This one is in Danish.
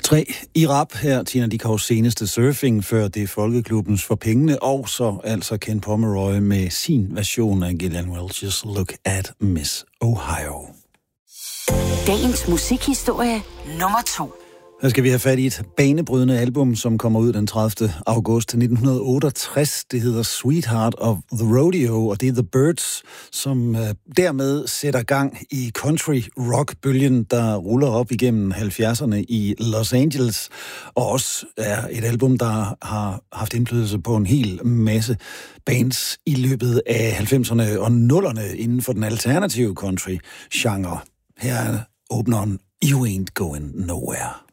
3 i rap her, Tina Dickows seneste Surfing, før det Folkeklubbens For Pengene, og så altså Ken Pomeroy med sin version af Gillian Welch's Look at Miss Ohio. Dagens musikhistorie nummer 2. Her skal vi have fat i et banebrydende album, som kommer ud den 30. august 1968. Det hedder Sweetheart of the Rodeo, og det er The Byrds, som dermed sætter gang i country rock-bølgen, der ruller op igennem 70'erne i Los Angeles, og også er et album, der har haft indflydelse på en hel masse bands i løbet af 90'erne og 0'erne inden for den alternative country-genre. Her er åbneren You Ain't Going Nowhere.